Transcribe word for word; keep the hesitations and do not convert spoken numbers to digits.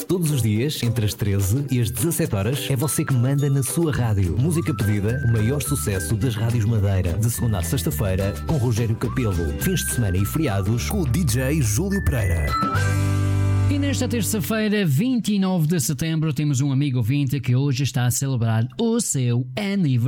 Todos os dias, entre as treze e as dezassete horas, é você que manda na sua rádio. Música pedida, o maior sucesso das rádios Madeira. De segunda a sexta-feira, com Rogério Capelo. Fins de semana e feriados, com o D J Júlio Pereira. E nesta terça-feira, vinte e nove de setembro, temos um amigo ouvinte que hoje está a celebrar o seu aniversário.